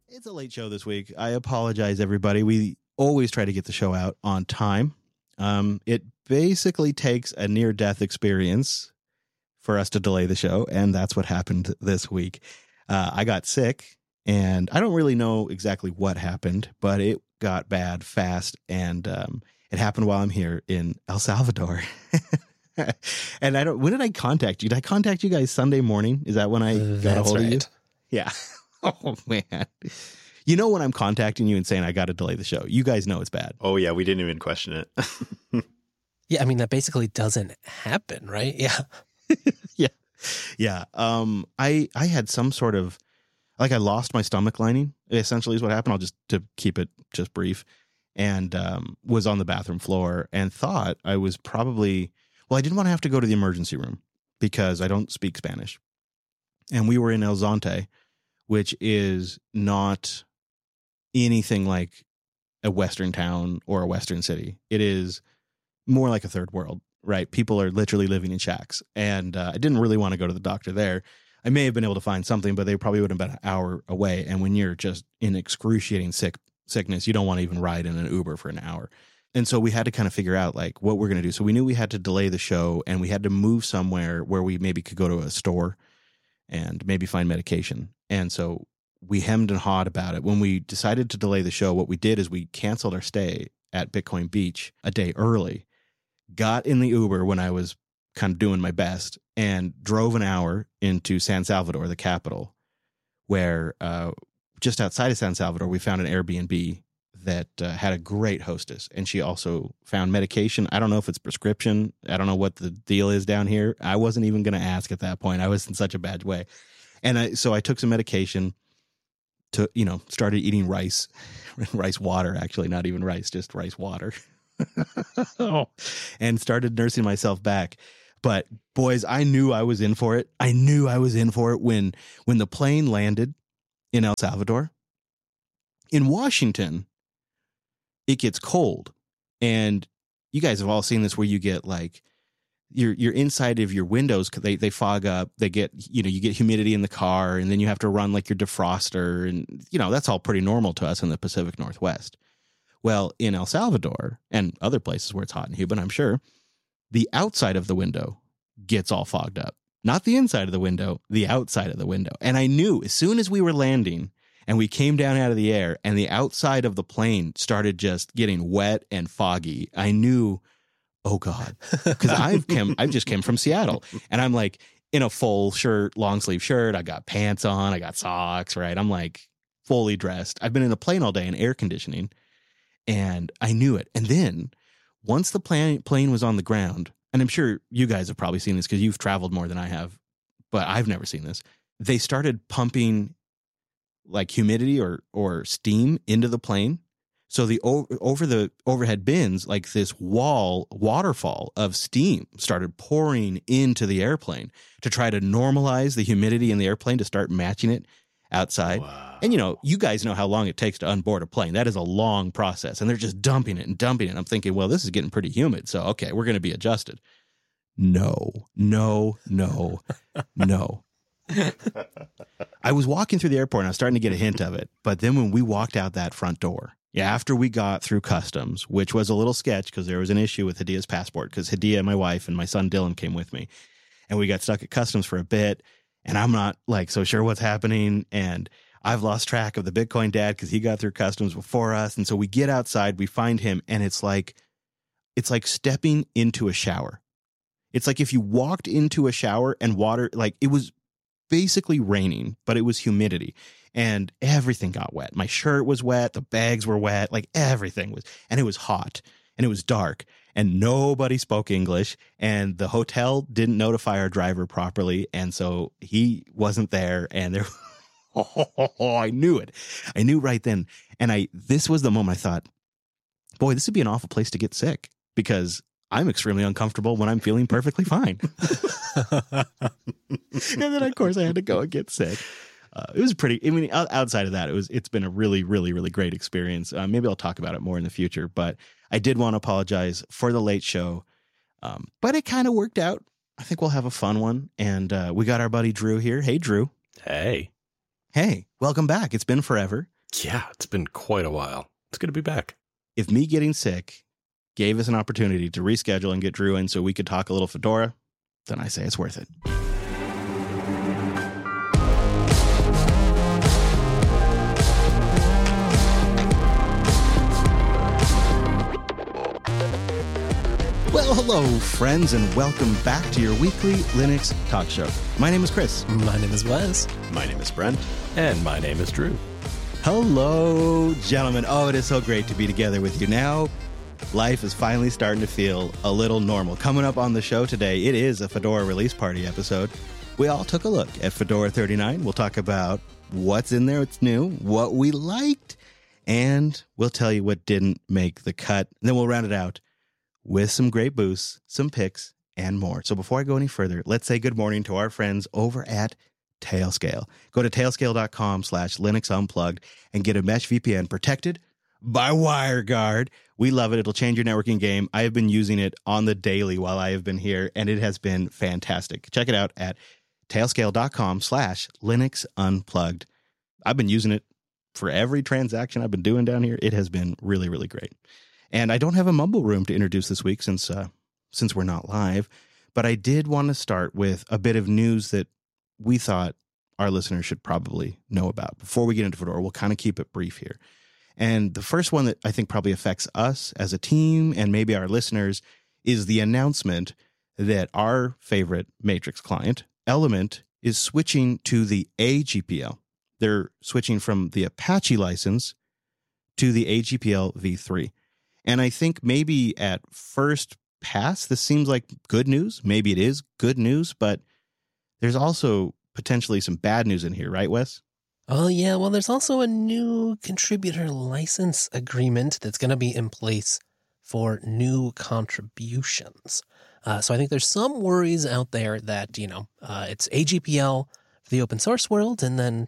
It's a late show this week. I apologize, everybody. We always try to get the show out on time. It basically takes a near-death experience for us to delay the show, and that's what happened this week. I got sick, and I don't really know exactly what happened, but it got bad fast, and it happened while I'm here in El Salvador. And when did I contact you? Did I contact you guys Sunday morning? Is that when I got a hold of you? Yeah. Oh, man. You know when I'm contacting you and saying I got to delay the show, you guys know it's bad. Oh, yeah. We didn't even question it. Yeah. I mean, that basically doesn't happen, right? Yeah. Yeah. I had some sort of, like I lost my stomach lining, essentially is what happened. I'll just, to keep it just brief, and was on the bathroom floor and thought I was probably, well, I didn't want to have to go to the emergency room because I don't speak Spanish. And we were in El Zonte, which is not anything like a Western town or a Western city. It is more like a third world, right? People are literally living in shacks. And I didn't really want to go to the doctor there. I may have been able to find something, but they probably would have been an hour away. And when you're just in excruciating sickness, you don't want to even ride in an Uber for an hour. And so we had to kind of figure out like what we're going to do. So we knew we had to delay the show, and we had to move somewhere where we maybe could go to a store and maybe find medication. And so we hemmed and hawed about it. When we decided to delay the show, what we did is we canceled our stay at Bitcoin Beach a day early, got in the Uber when I was kind of doing my best, and drove an hour into San Salvador, the capital, where just outside of San Salvador, we found an Airbnb that had a great hostess. And she also found medication. I don't know if it's prescription. I don't know what the deal is down here. I wasn't even going to ask at that point. I was in such a bad way. And so I took some medication, started eating rice water, actually, not even rice, just rice water. And started nursing myself back. But boys, I knew I was in for it. I knew I was in for it when the plane landed in El Salvador. In Washington, it gets cold, and you guys have all seen this where you get like your inside of your windows, they fog up, they get, you get humidity in the car, and then you have to run like your defroster, and that's all pretty normal to us in the Pacific Northwest. Well, in El Salvador and other places where it's hot and humid, I'm sure, the outside of the window gets all fogged up. Not the inside of the window, the outside of the window. And I knew as soon as we were landing and we came down out of the air and the outside of the plane started just getting wet and foggy, I knew, oh God, because I just came from Seattle, and I'm like in a full shirt, long sleeve shirt. I got pants on, I got socks, right? I'm like fully dressed. I've been in a plane all day in air conditioning, and I knew it. And then once the plane was on the ground, and I'm sure you guys have probably seen this because you've traveled more than I have, but I've never seen this. They started pumping like humidity or steam into the plane. So the over the overhead bins, like this waterfall of steam started pouring into the airplane to try to normalize the humidity in the airplane to start matching it outside. Wow. And you guys know how long it takes to onboard a plane. That is a long process, and they're just dumping it and dumping it. I'm thinking, well, this is getting pretty humid, so okay, we're going to be adjusted. No. I was walking through the airport and I was starting to get a hint of it. But then when we walked out that front door, after we got through customs, which was a little sketch because there was an issue with Hadia's passport, because Hadia, my wife, and my son Dylan came with me, and we got stuck at customs for a bit, and I'm not like so sure what's happening, and I've lost track of the Bitcoin dad because he got through customs before us. And so we get outside, we find him, and it's like stepping into a shower. It's like if you walked into a shower and water, like it was basically raining, but it was humidity, and everything got wet. My shirt was wet, the bags were wet, like everything was, and it was hot, and it was dark, and nobody spoke English, and the hotel didn't notify our driver properly, and so he wasn't there, and there I knew it. I knew right then. And this was the moment I thought, boy, this would be an awful place to get sick, because I'm extremely uncomfortable when I'm feeling perfectly fine. And then, of course, I had to go and get sick. It was outside of that, it's been a really, really, really great experience. Maybe I'll talk about it more in the future, but I did want to apologize for the late show. But it kind of worked out. I think we'll have a fun one. And we got our buddy Drew here. Hey, Drew. Hey. Hey, welcome back. It's been forever. Yeah, it's been quite a while. It's good to be back. If me getting sick gave us an opportunity to reschedule and get Drew in so we could talk a little Fedora, then I say it's worth it. Well, hello, friends, and welcome back to your weekly Linux talk show. My name is Chris. My name is Wes. My name is Brent. And my name is Drew. Hello, gentlemen. Oh, it is so great to be together with you now. Life is finally starting to feel a little normal. Coming up on the show today, it is a Fedora release party episode. We all took a look at Fedora 39. We'll talk about what's in there, what's new, what we liked, and we'll tell you what didn't make the cut. And then we'll round it out with some great boosts, some picks, and more. So before I go any further, let's say good morning to our friends over at Tailscale. Go to tailscale.com/Linux Unplugged and get a Mesh VPN protected by WireGuard. We love it. It'll change your networking game. I have been using it on the daily while I have been here, and it has been fantastic. Check it out at tailscale.com/Linux Unplugged. I've been using it for every transaction I've been doing down here. It has been really, really great. And I don't have a mumble room to introduce this week since we're not live, but I did want to start with a bit of news that we thought our listeners should probably know about. Before we get into Fedora, we'll kind of keep it brief here. And the first one that I think probably affects us as a team and maybe our listeners is the announcement that our favorite Matrix client, Element, is switching to the AGPL. They're switching from the Apache license to the AGPL v3. And I think maybe at first pass, this seems like good news. Maybe it is good news, but there's also potentially some bad news in here, right, Wes? Oh, yeah. Well, there's also a new contributor license agreement that's going to be in place for new contributions. So I think there's some worries out there that, it's AGPL for the open source world, and then,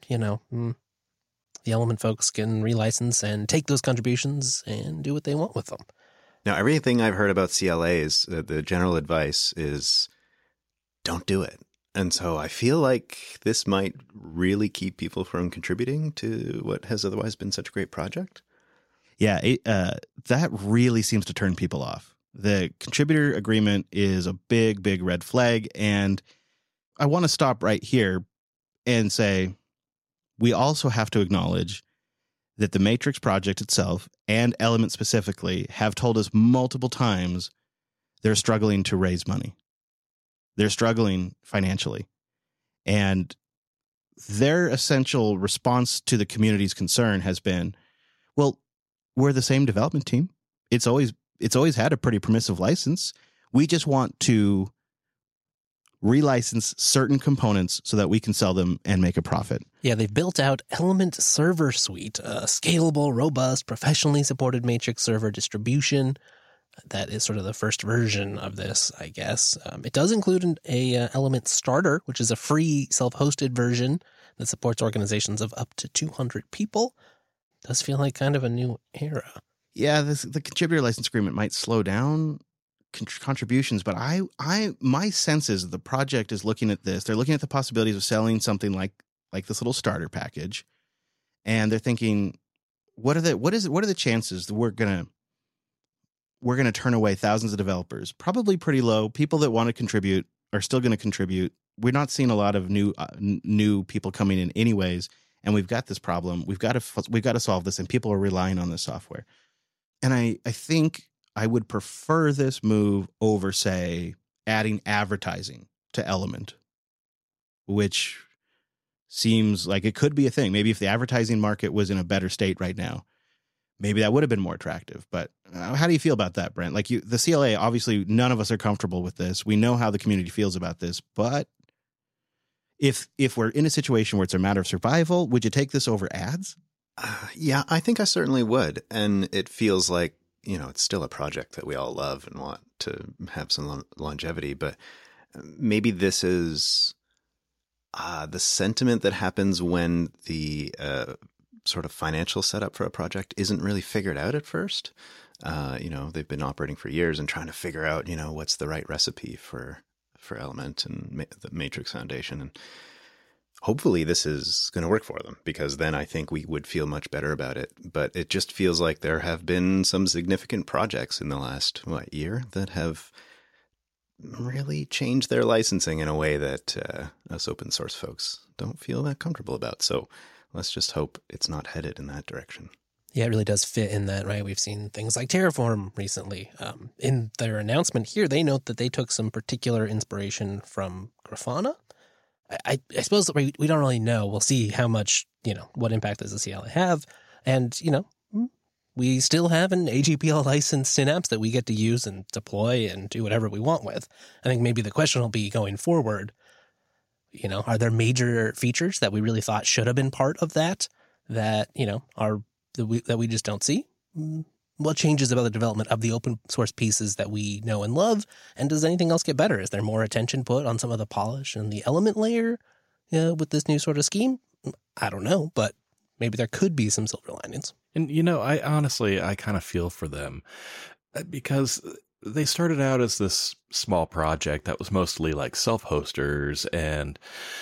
the Element folks can relicense and take those contributions and do what they want with them. Now, everything I've heard about CLAs, the general advice is don't do it. And so I feel like this might really keep people from contributing to what has otherwise been such a great project. Yeah, that really seems to turn people off. The contributor agreement is a big, big red flag. And I want to stop right here and say, we also have to acknowledge that the Matrix project itself and Element specifically have told us multiple times they're struggling to raise money. They're struggling financially. And their essential response to the community's concern has been, well, we're the same development team. It's always had a pretty permissive license. We just want to relicense certain components so that we can sell them and make a profit. Yeah, they've built out Element Server Suite, a scalable, robust, professionally supported Matrix server distribution. That is sort of the first version of this, I guess. It does include a Element Starter, which is a free self-hosted version that supports organizations of up to 200 people. Does feel like kind of a new era. Yeah, the contributor license agreement might slow down contributions, but my sense is the project is looking at this. They're looking at the possibilities of selling something like this little starter package, and they're thinking, what are the chances that we're gonna turn away thousands of developers? Probably pretty low. People that want to contribute are still going to contribute. We're not seeing a lot of new people coming in anyways, and we've got this problem. We've got to solve this, and people are relying on this software. And I think I would prefer this move over, say, adding advertising to Element, which seems like it could be a thing. Maybe if the advertising market was in a better state right now, maybe that would have been more attractive. But how do you feel about that, Brent? Like the CLA, obviously none of us are comfortable with this. We know how the community feels about this, but if we're in a situation where it's a matter of survival, would you take this over ads? Yeah, I think I certainly would. And it feels like, it's still a project that we all love and want to have some longevity, but maybe this is the sentiment that happens when the sort of financial setup for a project isn't really figured out at first. They've been operating for years and trying to figure out, what's the right recipe for Element and the Matrix Foundation. And hopefully this is going to work for them, because then I think we would feel much better about it. But it just feels like there have been some significant projects in the last, year that have really changed their licensing in a way that us open source folks don't feel that comfortable about. So let's just hope it's not headed in that direction. Yeah, it really does fit in that, right? We've seen things like Terraform recently. In their announcement here, they note that they took some particular inspiration from Grafana. I suppose that we don't really know. We'll see how much, what impact does the CLA have. And, we still have an AGPL licensed Synapse that we get to use and deploy and do whatever we want with. I think maybe the question will be going forward, are there major features that we really thought should have been part of that, that we just don't see? What changes about the development of the open source pieces that we know and love? And does anything else get better? Is there more attention put on some of the polish and the element layer with this new sort of scheme? I don't know, but maybe there could be some silver linings. And, I honestly, I kind of feel for them because they started out as this small project that was mostly like self-hosters and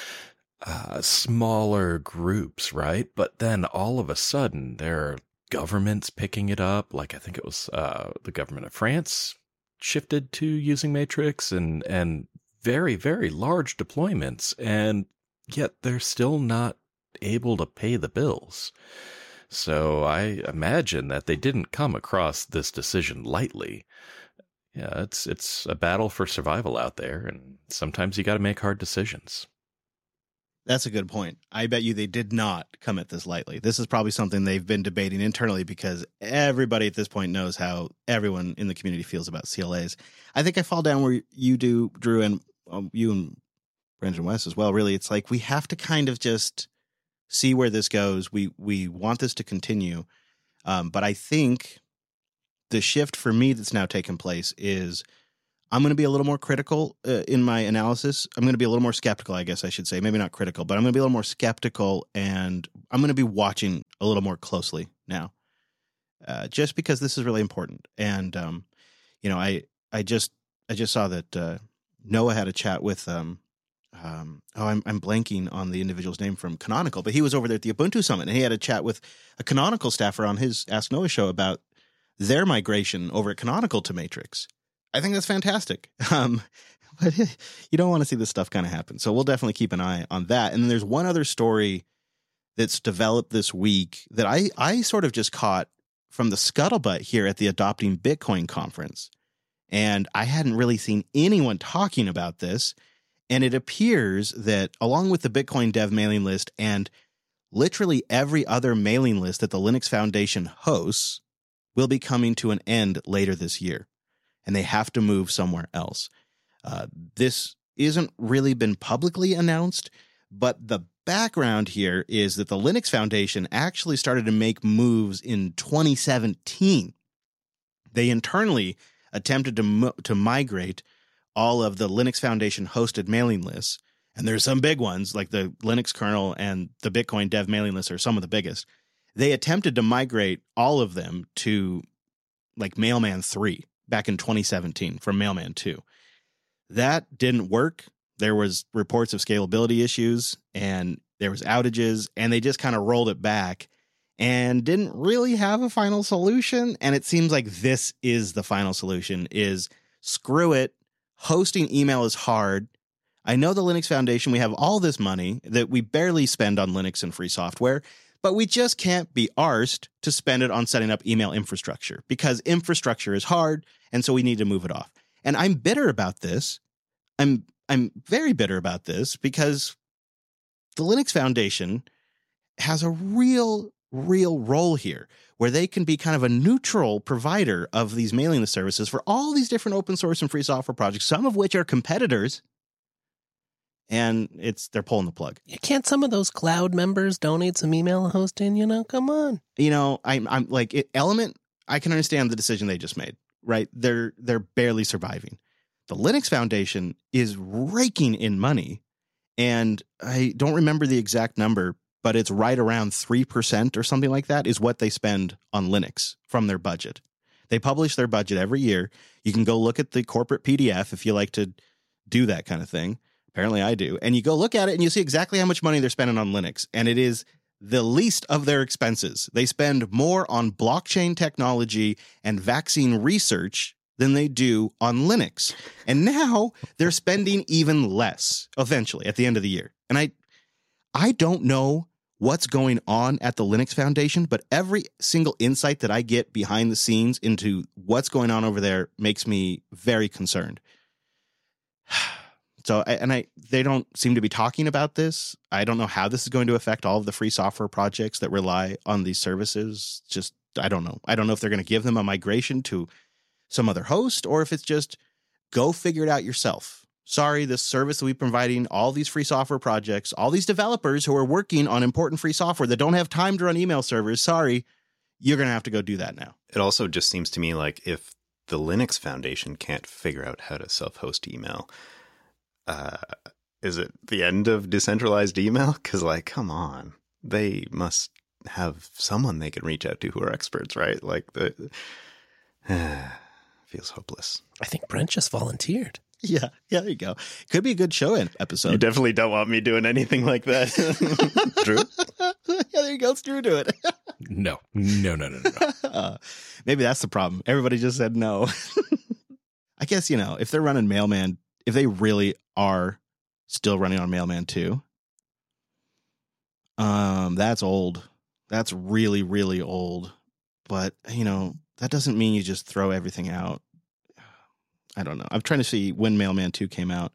smaller groups, right? But then all of a sudden there are governments picking it up. Like I think it was the government of France shifted to using Matrix and very, very large deployments. And yet they're still not able to pay the bills. So I imagine that they didn't come across this decision lightly. Yeah, it's a battle for survival out there, and sometimes you got to make hard decisions. That's a good point. I bet you they did not come at this lightly. This is probably something they've been debating internally because everybody at this point knows how everyone in the community feels about CLAs. I think I fall down where you do, Drew, and you and Brandon West as well. Really, it's like we have to kind of just see where this goes. We want this to continue. But I think the shift for me that's now taken place is I'm going to be a little more critical in my analysis. I'm going to be a little more skeptical, I guess I should say. Maybe not critical, but I'm going to be a little more skeptical, and I'm going to be watching a little more closely now, just because this is really important. And, I just saw that Noah had a chat with I'm blanking on the individual's name from Canonical, but he was over there at the Ubuntu Summit, and he had a chat with a Canonical staffer on his Ask Noah show about their migration over at Canonical to Matrix. I think that's fantastic. But you don't want to see this stuff kind of happen. So we'll definitely keep an eye on that. And then there's one other story that's developed this week that I sort of just caught from the scuttlebutt here at the Adopting Bitcoin conference. And I hadn't really seen anyone talking about this. And it appears that along with the Bitcoin Dev mailing list and literally every other mailing list that the Linux Foundation hosts will be coming to an end later this year. And they have to move somewhere else. This isn't really been publicly announced, but the background here is that the Linux Foundation actually started to make moves in 2017. They internally attempted to migrate all of the Linux Foundation hosted mailing lists. And there's some big ones like the Linux kernel and the Bitcoin Dev mailing lists are some of the biggest. They attempted to migrate all of them to like Mailman 3 back in 2017 from Mailman 2. That didn't work. There was reports of scalability issues and there was outages, and they just kind of rolled it back and didn't really have a final solution. And it seems like this is the final solution is screw it. Hosting email is hard. I know the Linux Foundation, we have all this money that we barely spend on Linux and free software, but we just can't be arsed to spend it on setting up email infrastructure because infrastructure is hard. And so we need to move it off. And I'm bitter about this. I'm very bitter about this because the Linux Foundation has a real role here where they can be kind of a neutral provider of these mailing list services for all these different open source and free software projects, some of which are competitors. And they're pulling the plug. Can't some of those cloud members donate some email hosting? Come on. I'm like Element. I can understand the decision they just made, right? They're barely surviving. The Linux Foundation is raking in money, and I don't remember the exact number, but it's right around 3% or something like that is what they spend on Linux from their budget. They publish their budget every year. You can go look at the corporate PDF if you like to do that kind of thing. Apparently I do. And you go look at it and you see exactly how much money they're spending on Linux. And it is the least of their expenses. They spend more on blockchain technology and vaccine research than they do on Linux. And now they're spending even less eventually at the end of the year. And I don't know what's going on at the Linux Foundation, but every single insight that I get behind the scenes into what's going on over there makes me very concerned. So, they don't seem to be talking about this. I don't know how this is going to affect all of the free software projects that rely on these services. Just, I don't know. I don't know if they're going to give them a migration to some other host, or if it's just go figure it out yourself. Sorry, this service that we're providing, all these free software projects, all these developers who are working on important free software that don't have time to run email servers, sorry, you're going to have to go do that now. It also just seems to me like if the Linux Foundation can't figure out how to self-host email, is it the end of decentralized email? Because, like, come on. They must have someone they can reach out to who are experts, right? Like, feels hopeless. I think Brent just volunteered. Yeah, there you go. Could be a good show episode. You definitely don't want me doing anything like that. Drew? Yeah, there you go. Let's Drew do it. No. Maybe that's the problem. Everybody just said no. I guess, if they're running Mailman, if they really are still running on Mailman 2, that's old. That's really, really old. But, that doesn't mean you just throw everything out. I don't know. I'm trying to see when Mailman 2 came out.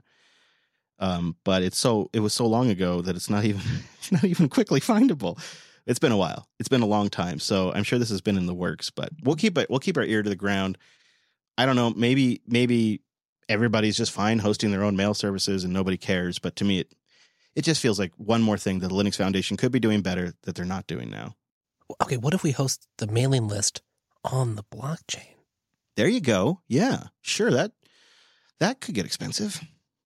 But it was so long ago that it's not even quickly findable. It's been a while. It's been a long time. So I'm sure this has been in the works, but we'll keep our ear to the ground. I don't know. Maybe everybody's just fine hosting their own mail services and nobody cares. But to me, it just feels like one more thing that the Linux Foundation could be doing better that they're not doing now. Okay, what if we host the mailing list on the blockchain? There you go. Yeah, sure. That could get expensive.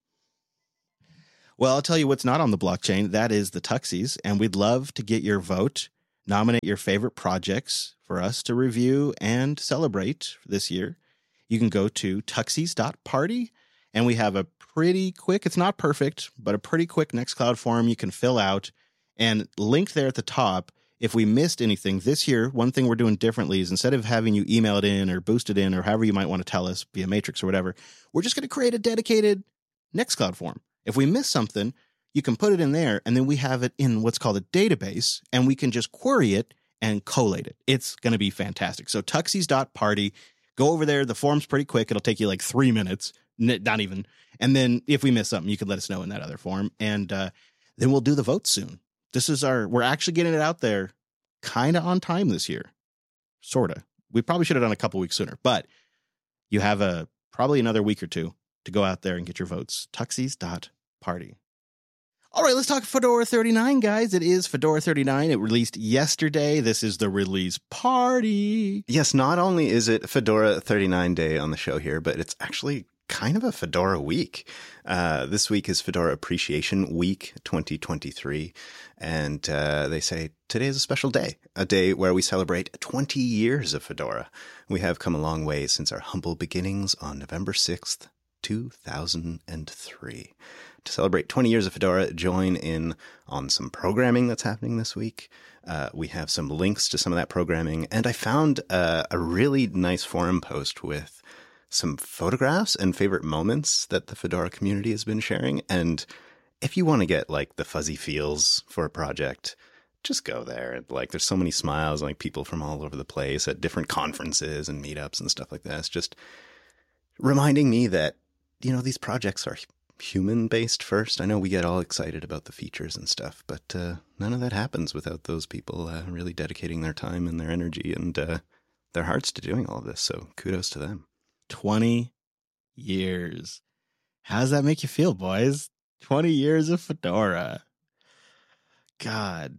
Well, I'll tell you what's not on the blockchain. That is the Tuxies. And we'd love to get your vote. Nominate your favorite projects for us to review and celebrate this year. You can go to tuxies.party, and we have a pretty quick, it's not perfect, but a pretty quick Nextcloud form you can fill out, and linked there at the top. If we missed anything this year, one thing we're doing differently is instead of having you email it in or boost it in or however you might want to tell us via Matrix or whatever, we're just going to create a dedicated Nextcloud form. If we miss something, you can put it in there, and then we have it in what's called a database, and we can just query it and collate it. It's going to be fantastic. So tuxies.party, go over there. The form's pretty quick. It'll take you like 3 minutes, not even. And then if we miss something, you can let us know in that other form. And then we'll do the vote soon. We're actually getting it out there kind of on time this year. Sort of. We probably should have done a couple weeks sooner, but you have probably another week or two to go out there and get your votes. Tuxies.party. All right, let's talk Fedora 39, guys. It is Fedora 39. It released yesterday. This is the release party. Yes, not only is it Fedora 39 day on the show here, but it's actually kind of a Fedora week. This week is Fedora Appreciation Week 2023. And they say today is a special day, a day where we celebrate 20 years of Fedora. We have come a long way since our humble beginnings on November 6th, 2003. To celebrate 20 years of Fedora, join in on some programming that's happening this week. We have some links to some of that programming, and I found a really nice forum post with some photographs and favorite moments that the Fedora community has been sharing. And if you want to get like the fuzzy feels for a project, just go there. Like, there's so many smiles, like people from all over the place at different conferences and meetups and stuff like that. It's just reminding me that, these projects are human-based first. I know we get all excited about the features and stuff, but none of that happens without those people really dedicating their time and their energy and their hearts to doing all of this. So kudos to them. 20 years. How does that make you feel, boys? 20 years of Fedora. God.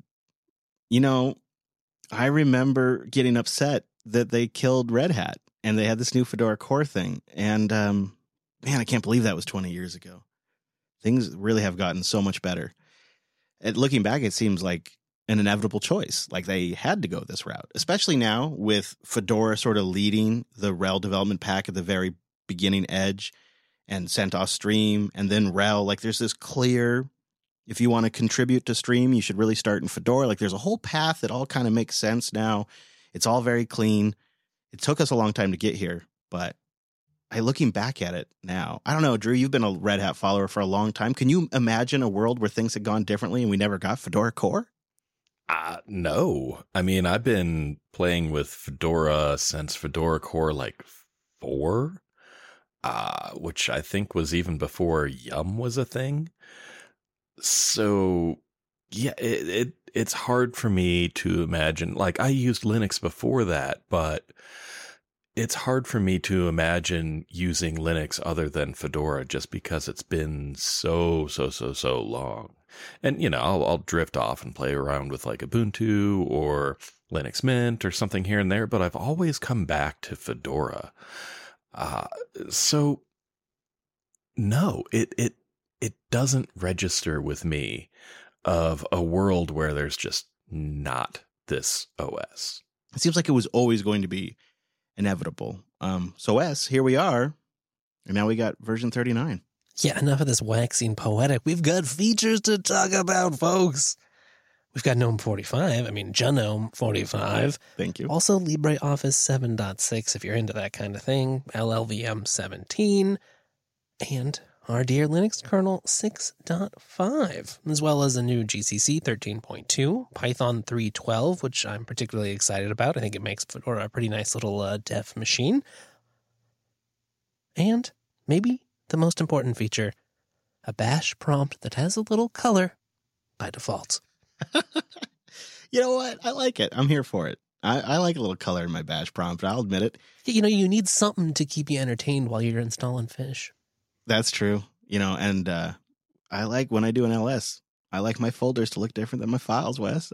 I remember getting upset that they killed Red Hat and they had this new Fedora Core thing. And man, I can't believe that was 20 years ago. Things really have gotten so much better. And looking back, it seems like an inevitable choice. Like they had to go this route, especially now with Fedora sort of leading the RHEL development pack at the very beginning edge. and CentOS Stream, and then RHEL. Like there's this clear, if you want to contribute to Stream, you should really start in Fedora. Like there's a whole path that all kind of makes sense now. It's all very clean. It took us a long time to get here, but looking back at it now, I don't know, Drew, you've been a Red Hat follower for a long time. Can you imagine a world where things had gone differently and we never got Fedora Core? No. I mean, I've been playing with Fedora since Fedora Core like 4, which I think was even before Yum was a thing. So yeah, it's hard for me to imagine. Like I used Linux before that, but it's hard for me to imagine using Linux other than Fedora just because it's been so long. And, you know, I'll drift off and play around with like Ubuntu or Linux Mint or something here and there, but I've always come back to Fedora. So no, it doesn't register with me of a world where there's just not this OS. It seems like it was always going to be inevitable. So here we are, and now we got version 39. Yeah, enough of this waxing poetic. We've got features to talk about, folks. We've got GNOME 45. I mean, GNOME 45. Thank you. Also, LibreOffice 7.6, if you're into that kind of thing. LLVM 17. And our dear Linux kernel 6.5, as well as a new GCC 13.2, Python 3.12, which I'm particularly excited about. I think it makes Fedora a pretty nice little dev machine. And maybe the most important feature, a bash prompt that has a little color by default. You know what? I like it. I'm here for it. I like a little color in my bash prompt. I'll admit it. You know, you need something to keep you entertained while you're installing Fish. That's true. You know, and I like when I do an LS, I like my folders to look different than my files, Wes.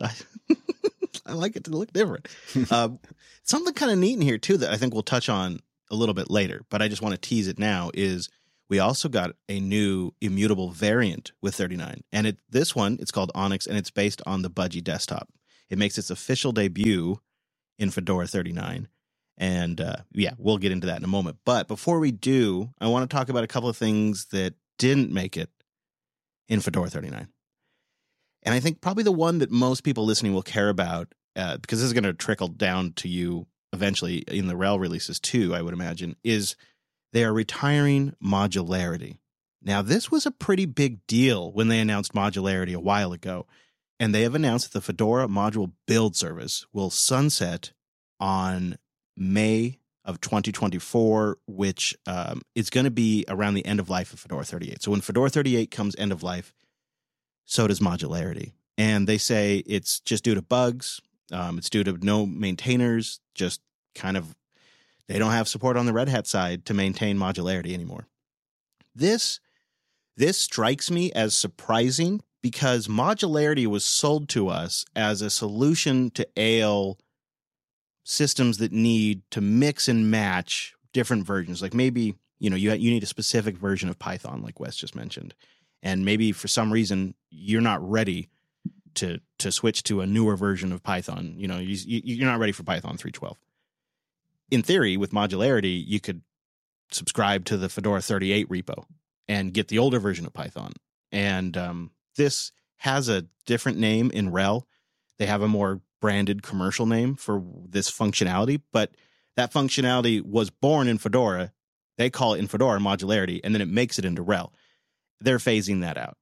I like it to look different. Something kind of neat in here, too, that I think we'll touch on a little bit later, but I just want to tease it now, is we also got a new immutable variant with 39. And this one, it's called Onyx, and it's based on the Budgie desktop. It makes its official debut in Fedora 39. And yeah, we'll get into that in a moment. But before we do, I want to talk about a couple of things that didn't make it in Fedora 39. And I think probably the one that most people listening will care about, because this is going to trickle down to you eventually in the RHEL releases too, I would imagine, is they are retiring modularity. Now, this was a pretty big deal when they announced modularity a while ago. And they have announced that the Fedora module build service will sunset on May of 2024, which is going to be around the end of life of Fedora 38. So when Fedora 38 comes end of life, so does modularity. And they say it's just due to bugs. It's due to no maintainers, just kind of, they don't have support on the Red Hat side to maintain modularity anymore. This strikes me as surprising because modularity was sold to us as a solution to ail systems that need to mix and match different versions. Like maybe, you know, you need a specific version of Python, like Wes just mentioned. And maybe for some reason you're not ready to switch to a newer version of Python. You know, you're not ready for Python 3.12. In theory, with modularity, you could subscribe to the Fedora 38 repo and get the older version of Python. And this has a different name in RHEL. They have a more branded commercial name for this functionality, but that functionality was born in Fedora. They call it in Fedora modularity, and then it makes it into RHEL. They're phasing that out.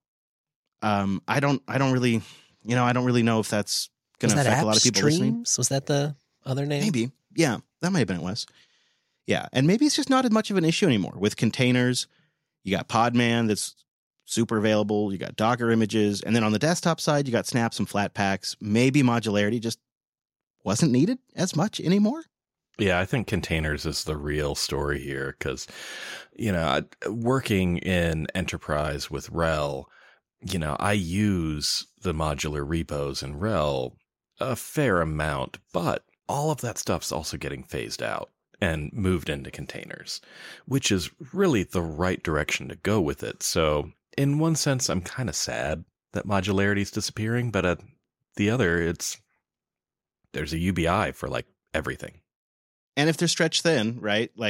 I don't really know if that's going to affect a lot of people listening. Was that the other name? Maybe. Yeah, that might have been it, Wes. Yeah, and maybe it's just not as much of an issue anymore with containers. You got Podman that's super available. You got Docker images. And then on the desktop side, you got snaps and Flatpaks. Maybe modularity just wasn't needed as much anymore. Yeah, I think containers is the real story here because, you know, working in enterprise with RHEL, you know, I use the modular repos in RHEL a fair amount, but all of that stuff's also getting phased out and moved into containers, which is really the right direction to go with it. So in one sense, I'm kind of sad that modularity is disappearing, but at the other, there's a UBI for like everything. And if they're stretched thin, right? Like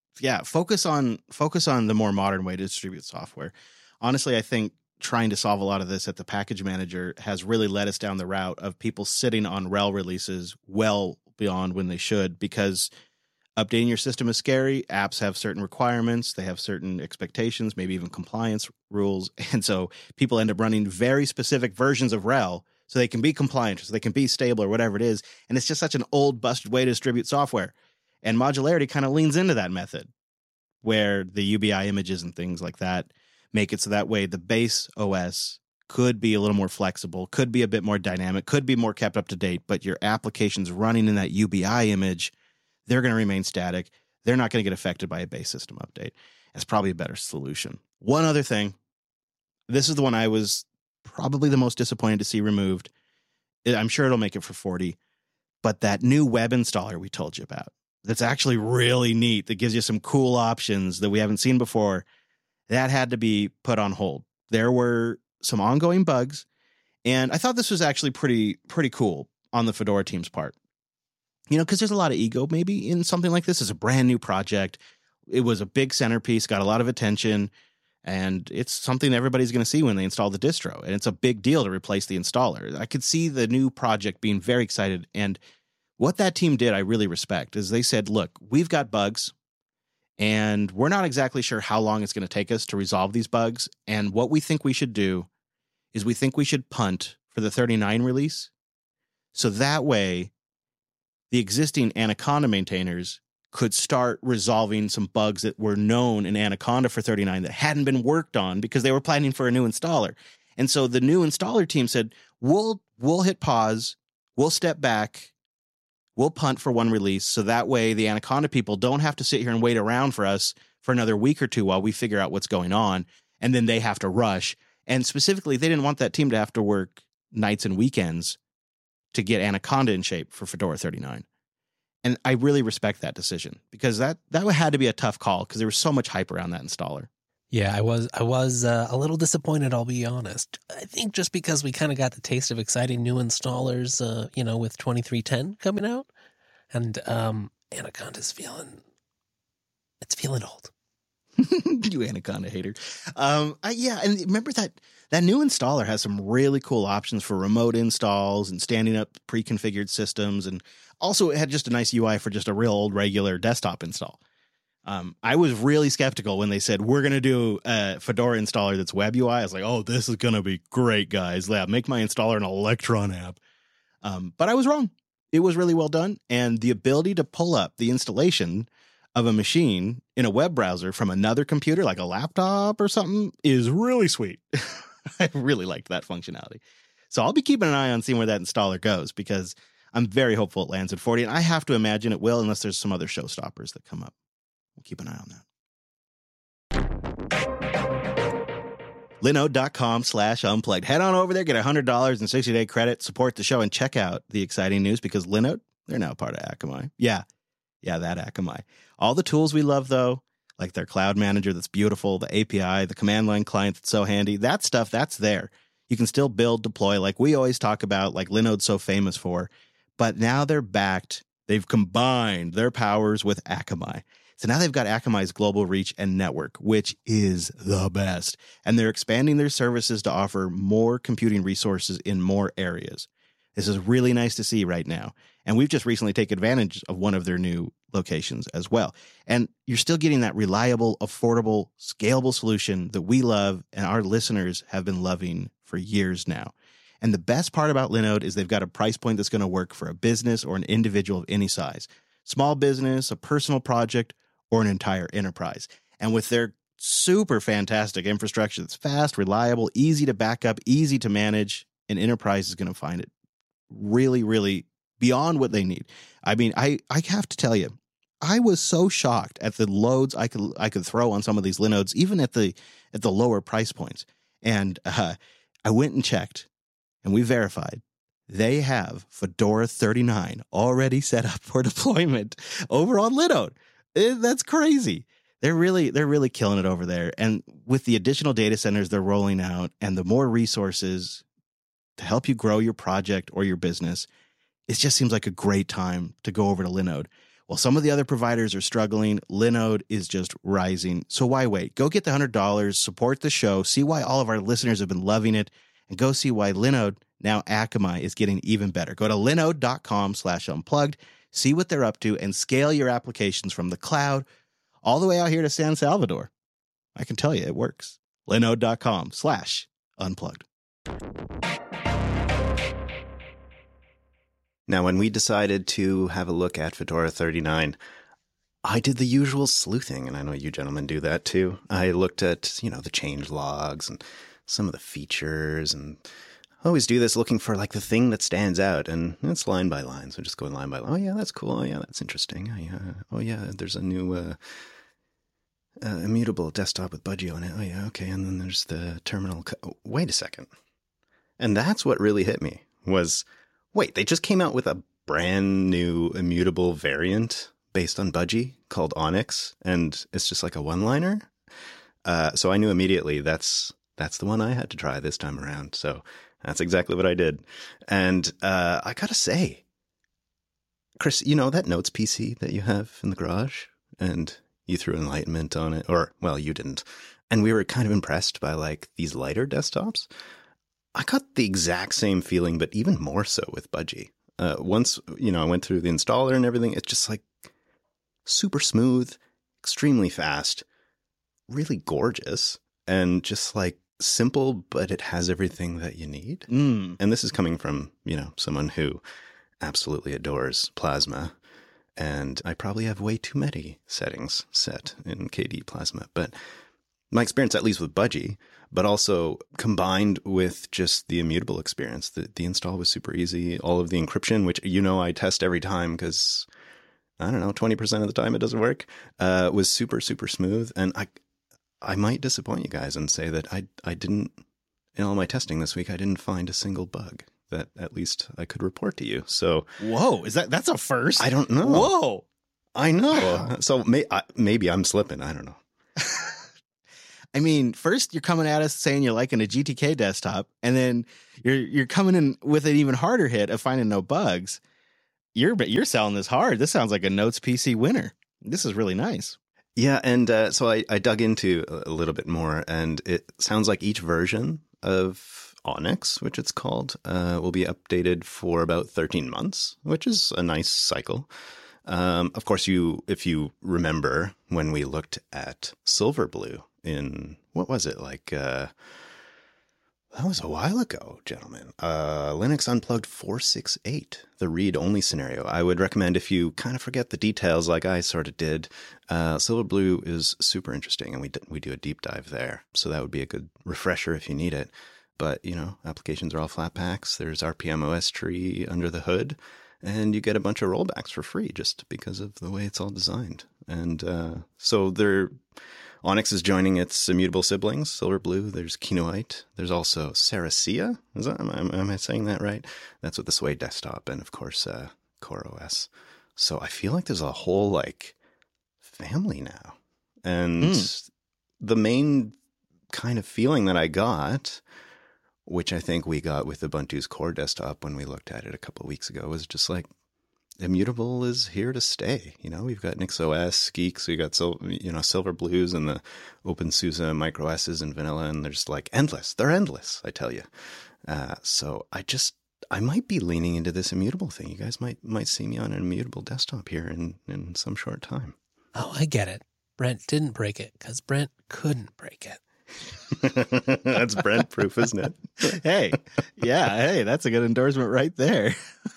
focus on the more modern way to distribute software. Honestly, I think trying to solve a lot of this at the package manager has really led us down the route of people sitting on RHEL releases well beyond when they should, because updating your system is scary. Apps have certain requirements. They have certain expectations, maybe even compliance rules. And so people end up running very specific versions of RHEL so they can be compliant, so they can be stable or whatever it is. And it's just such an old, busted way to distribute software. And modularity kind of leans into that method, where the UBI images and things like that make it so that way the base OS could be a little more flexible, could be a bit more dynamic, could be more kept up to date, but your applications running in that UBI image, they're going to remain static. They're not going to get affected by a base system update. That's probably a better solution. One other thing, this is the one I was probably the most disappointed to see removed. I'm sure it'll make it for 40, but that new web installer we told you about, that's actually really neat, that gives you some cool options that we haven't seen before, that had to be put on hold. There were some ongoing bugs, and I thought this was actually pretty cool on the Fedora team's part. You know, because there's a lot of ego maybe in something like this. It's a brand new project. It was a big centerpiece, got a lot of attention, and it's something everybody's going to see when they install the distro. And it's a big deal to replace the installer. I could see the new project being very excited. And what that team did, I really respect, is they said, look, we've got bugs, and we're not exactly sure how long it's going to take us to resolve these bugs. And what we think we should do is we think we should punt for the 39 release. So that way, the existing Anaconda maintainers could start resolving some bugs that were known in Anaconda for 39 that hadn't been worked on because they were planning for a new installer. And so the new installer team said, we'll hit pause, we'll step back, we'll punt for one release, so that way the Anaconda people don't have to sit here and wait around for us for another week or two while we figure out what's going on, and then they have to rush. And specifically, they didn't want that team to have to work nights and weekends to get Anaconda in shape for Fedora 39. And I really respect that decision, because that had to be a tough call, because there was so much hype around that installer. Yeah, I was a little disappointed, I'll be honest. I think just because we kind of got the taste of exciting new installers, with 2310 coming out, and Anaconda's feeling old. You Anaconda hater. And remember that new installer has some really cool options for remote installs and standing up pre-configured systems, and also it had just a nice UI for just a real old regular desktop install. I was really skeptical when they said, we're going to do a Fedora installer that's web UI. I was like, oh, this is going to be great, guys. Yeah, make my installer an Electron app. But I was wrong. It was really well done. And the ability to pull up the installation of a machine in a web browser from another computer, like a laptop or something, is really sweet. I really liked that functionality. So I'll be keeping an eye on seeing where that installer goes, because I'm very hopeful it lands at 40. And I have to imagine it will, unless there's some other showstoppers that come up. We'll keep an eye on that. Linode.com/unplugged. Head on over there, get $100 and 60-day credit, support the show, and check out the exciting news, because Linode, they're now part of Akamai. Yeah, that Akamai. All the tools we love, though, like their cloud manager that's beautiful, the API, the command line client that's so handy, that stuff, that's there. You can still build, deploy, like we always talk about, like Linode's so famous for. But now they're backed. They've combined their powers with Akamai. So now they've got Akamai's global reach and network, which is the best. And they're expanding their services to offer more computing resources in more areas. This is really nice to see right now. And we've just recently taken advantage of one of their new locations as well. And you're still getting that reliable, affordable, scalable solution that we love and our listeners have been loving for years now. And the best part about Linode is they've got a price point that's going to work for a business or an individual of any size. Small business, a personal project, or an entire enterprise. And with their super fantastic infrastructure that's fast, reliable, easy to back up, easy to manage, an enterprise is going to find it really, really beyond what they need. I mean, I have to tell you, I was so shocked at the loads I could throw on some of these Linodes, even at the lower price points. And I went and checked, and we verified they have Fedora 39 already set up for deployment over on Linode. That's crazy. They're really killing it over there. And with the additional data centers they're rolling out and the more resources to help you grow your project or your business, it just seems like a great time to go over to Linode. While some of the other providers are struggling, Linode is just rising. So why wait? Go get the $100, support the show, see why all of our listeners have been loving it, and go see why Linode, now Akamai, is getting even better. Go to linode.com/unplugged, see what they're up to, and scale your applications from the cloud all the way out here to San Salvador. I can tell you it works. linode.com/unplugged. Now, when we decided to have a look at Fedora 39, I did the usual sleuthing, and I know you gentlemen do that too. I looked at, the change logs and some of the features, and I always do this looking for like the thing that stands out, and it's line by line. So just going line by line. Oh yeah, that's cool. Oh yeah, that's interesting. Oh yeah, there's a new immutable desktop with Budgie on it. Oh yeah, okay. And then there's the terminal. Wait a second. And that's what really hit me was, wait, they just came out with a brand new immutable variant based on Budgie called Onyx, and it's just like a one-liner. So I knew immediately that's the one I had to try this time around. So that's exactly what I did. And I gotta say, Chris, that Notes PC that you have in the garage, and you threw Enlightenment on it, or, well, you didn't. And we were kind of impressed by like these lighter desktops. I got the exact same feeling, but even more so with Budgie. Once, I went through the installer and everything, it's just like super smooth, extremely fast, really gorgeous, and just like simple, but it has everything that you need. And this is coming from, someone who absolutely adores Plasma. And I probably have way too many settings set in KDE Plasma. But my experience, at least with Budgie, but also combined with just the immutable experience, the install was super easy. All of the encryption, which, I test every time because, I don't know, 20% of the time it doesn't work, was super, super smooth. And I might disappoint you guys and say that I didn't, in all my testing this week, I didn't find a single bug that at least I could report to you. So, whoa, that's a first? I don't know. Whoa, I know. Wow. So maybe I'm slipping. I don't know. I mean, first you're coming at us saying you're liking a GTK desktop, and then you're coming in with an even harder hit of finding no bugs. You're selling this hard. This sounds like a Notes PC winner. This is really nice. Yeah, and so I dug into a little bit more, and it sounds like each version of Onyx, which it's called, will be updated for about 13 months, which is a nice cycle. Of course, if you remember when we looked at Silverblue in, what was it, like, that was a while ago, gentlemen, Linux Unplugged 468, the read-only scenario. I would recommend, if you kind of forget the details like I sort of did, Silverblue is super interesting, and we do a deep dive there. So that would be a good refresher if you need it. But, applications are all flat packs. There's RPM OS tree under the hood, and you get a bunch of rollbacks for free just because of the way it's all designed. And so Onyx is joining its immutable siblings, Silverblue. There's Kinoite. There's also Saracea. Am I saying that right? That's with the Sway desktop, and of course CoreOS. So I feel like there's a whole family now, and the main kind of feeling that I got, which I think we got with Ubuntu's core desktop when we looked at it a couple of weeks ago, was just like, immutable is here to stay. We've got NixOS, Geeks, we got Silverblues and the OpenSUSE micro S's and vanilla, and there's like endless. They're endless, I tell you. So I might be leaning into this immutable thing. You guys might see me on an immutable desktop here in some short time. Oh, I get it. Brent didn't break it because Brent couldn't break it. That's Brent proof, isn't it? Hey, that's a good endorsement right there.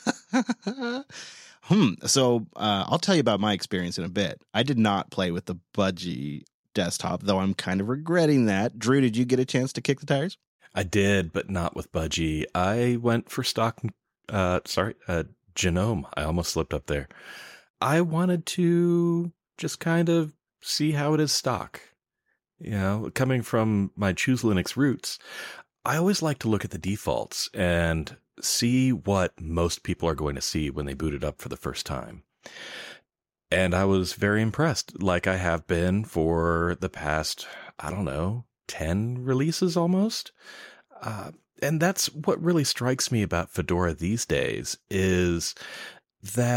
So I'll tell you about my experience in a bit. I did not play with the Budgie desktop, though I'm kind of regretting that. Drew, did you get a chance to kick the tires? I did, but not with Budgie. I went for stock, Genome. I almost slipped up there. I wanted to just kind of see how it is stock. Coming from my Choose Linux roots, I always like to look at the defaults and see what most people are going to see when they boot it up for the first time. And I was very impressed, like I have been for the past, 10 releases almost. And that's what really strikes me about Fedora these days, is that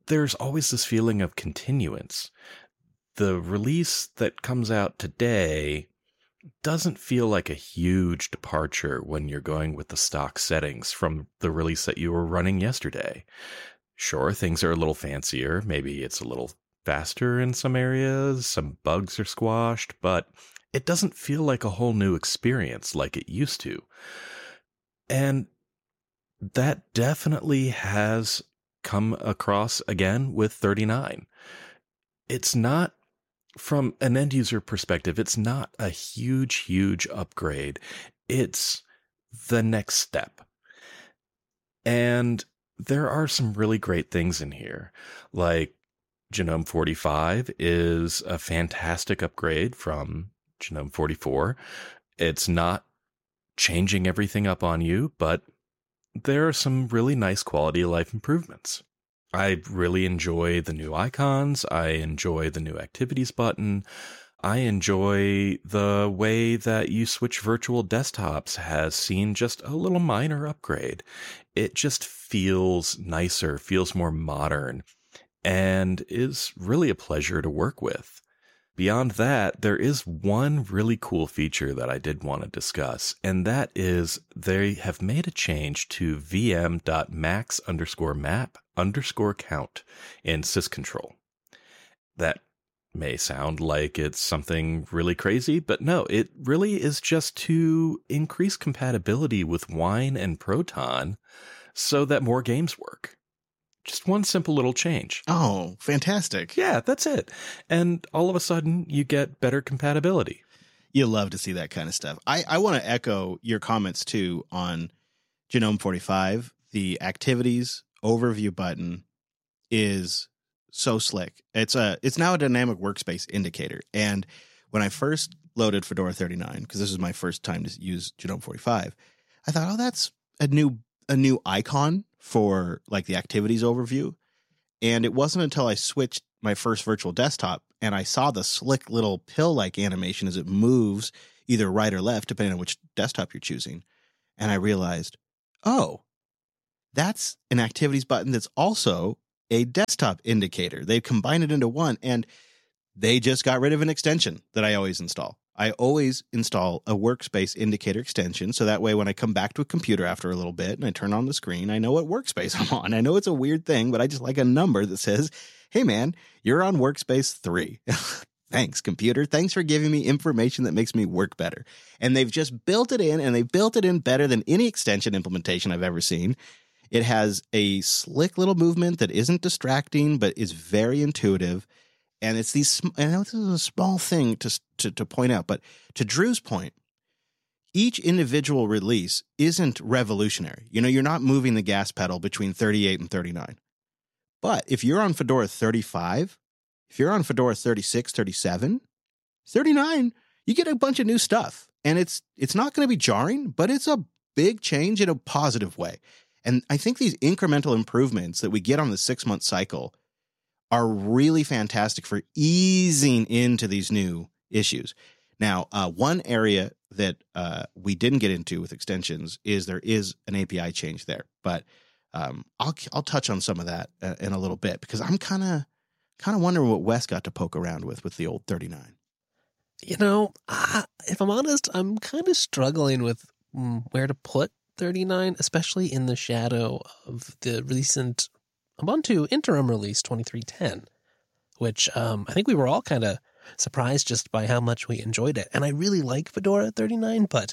there's always this feeling of continuance. The release that comes out today doesn't feel like a huge departure when you're going with the stock settings from the release that you were running yesterday. Sure, things are a little fancier. Maybe it's a little faster in some areas. Some bugs are squashed, but it doesn't feel like a whole new experience like it used to. And that definitely has come across again with 39. It's not, from an end user perspective, it's not a huge upgrade. It's the next step. And there are some really great things in here. Like Genome 45 is a fantastic upgrade from Genome 44. It's not changing everything up on you, but there are some really nice quality of life improvements. I really enjoy the new icons. I enjoy the new activities button. I enjoy the way that you switch virtual desktops has seen just a little minor upgrade. It just feels nicer, feels more modern, and is really a pleasure to work with. Beyond that, there is one really cool feature that I did want to discuss, and that is they have made a change to vm.max_map_count in syscontrol. That may sound like it's something really crazy, but no, it really is just to increase compatibility with Wine and Proton so that more games work. Just one simple little change. Oh, fantastic. Yeah, that's it. And all of a sudden, you get better compatibility. You love to see that kind of stuff. I want to echo your comments, too, on Genome 45. The activities overview button is so slick. It's now a dynamic workspace indicator. And when I first loaded Fedora 39, because this is my first time to use Genome 45, I thought, oh, that's a new icon for like the activities overview. And it wasn't until I switched my first virtual desktop and I saw the slick little pill-like animation as it moves either right or left, depending on which desktop you're choosing. And I realized, oh, that's an activities button that's also a desktop indicator. They combined it into one, and they just got rid of an extension that I always install. I always install a workspace indicator extension, so that way when I come back to a computer after a little bit and I turn on the screen, I know what workspace I'm on. I know it's a weird thing, but I just like a number that says, hey man, you're on workspace 3. Thanks, computer. Thanks for giving me information that makes me work better. And they've just built it in, and they've built it in better than any extension implementation I've ever seen. It has a slick little movement that isn't distracting, but is very intuitive. And it's these, I know this is a small thing to point out, but to Drew's point, each individual release isn't revolutionary. You know, you're not moving the gas pedal between 38 and 39. But if you're on Fedora 35, if you're on Fedora 36, 37, 39, you get a bunch of new stuff. And it's not going to be jarring, but it's a big change in a positive way. And I think these incremental improvements that we get on the 6-month cycle are really fantastic for easing into these new issues. Now, one area that we didn't get into with extensions is there is an API change there, but I'll touch on some of that in a little bit, because I'm kind of wondering what Wes got to poke around with the old 39. You know, if I'm honest, I'm kind of struggling with where to put 39, especially in the shadow of the recent Ubuntu interim release 23.10, which I think we were all kind of surprised just by how much we enjoyed it. And I really like Fedora 39, but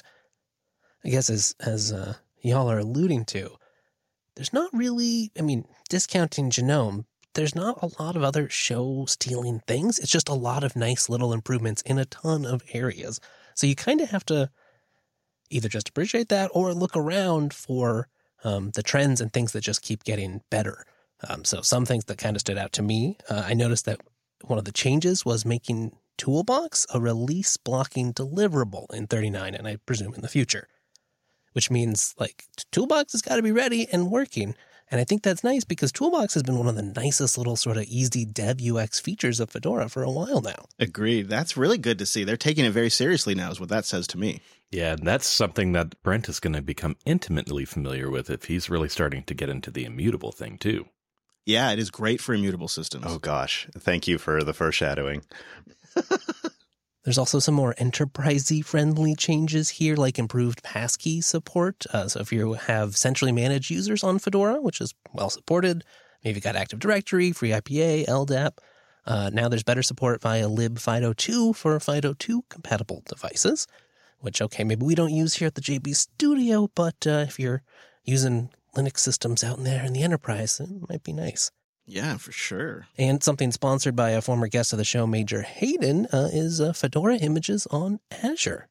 I guess as y'all are alluding to, there's not really, I mean, discounting Genome, there's not a lot of other show-stealing things. It's just a lot of nice little improvements in a ton of areas. So you kind of have to either just appreciate that or look around for the trends and things that just keep getting better. So some things that kind of stood out to me, I noticed that one of the changes was making Toolbox a release blocking deliverable in 39, and I presume in the future, which means like Toolbox has got to be ready and working. And I think that's nice because Toolbox has been one of the nicest little sort of easy dev UX features of Fedora for a while now. Agreed. That's really good to see. They're taking it very seriously now is what that says to me. Yeah, and that's something that Brent is going to become intimately familiar with if he's really starting to get into the immutable thing too. Yeah, it is great for immutable systems. Oh gosh, thank you for the foreshadowing. There's also some more enterprisey friendly changes here, like improved passkey support. So if you have centrally managed users on Fedora, which is well supported, maybe got Active Directory, FreeIPA, LDAP. Now there's better support via libFido2 for FIDO2 compatible devices, which, okay, maybe we don't use here at the JB Studio, but if you're using Linux systems out in there in the enterprise, it might be nice. Yeah, for sure. And something sponsored by a former guest of the show, Major Hayden, is Fedora images on Azure.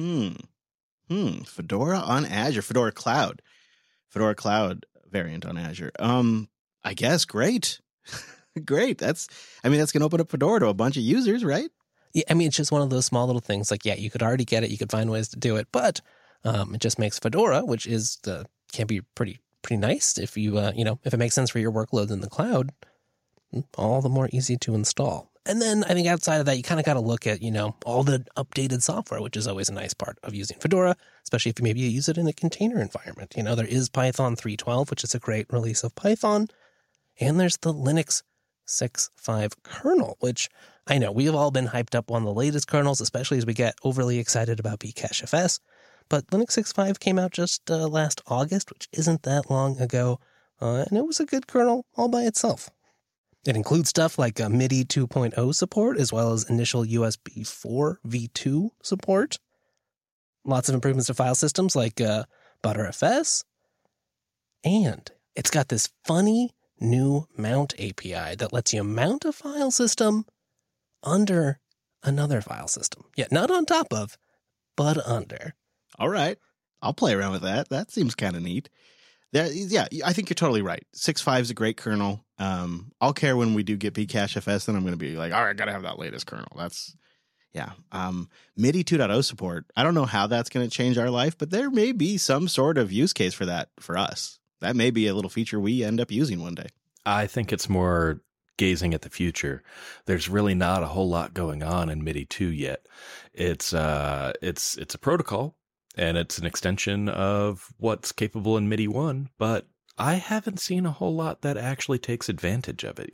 Fedora on Azure, Fedora Cloud variant on Azure. I guess great. Great. That's going to open up Fedora to a bunch of users, right? Yeah, I mean, it's just one of those small little things. Like, yeah, you could already get it. You could find ways to do it, but it just makes Fedora, which is can be pretty nice if you if it makes sense for your workloads in the cloud, all the more easy to install. And then I think outside of that, you kind of got to look at all the updated software, which is always a nice part of using Fedora, especially if maybe you use it in a container environment. There is Python 3.12, which is a great release of Python, and there's the Linux 6.5 kernel, which I know we've all been hyped up on the latest kernels, especially as we get overly excited about Bcachefs. But Linux 6.5 came out just last August, which isn't that long ago, and it was a good kernel all by itself. It includes stuff like MIDI 2.0 support, as well as initial USB 4 v2 support. Lots of improvements to file systems like Btrfs. And it's got this funny new mount API that lets you mount a file system under another file system. Yeah, not on top of, but under. All right. I'll play around with that. That seems kind of neat. Yeah, I think you're totally right. 6.5 is a great kernel. I'll care when we do get Bcachefs, then I'm going to be like, all right, I got to have that latest kernel. Yeah. MIDI 2.0 support. I don't know how that's going to change our life, but there may be some sort of use case for that for us. That may be a little feature we end up using one day. I think it's more gazing at the future. There's really not a whole lot going on in MIDI 2 yet. It's a protocol, and it's an extension of what's capable in MIDI 1, but I haven't seen a whole lot that actually takes advantage of it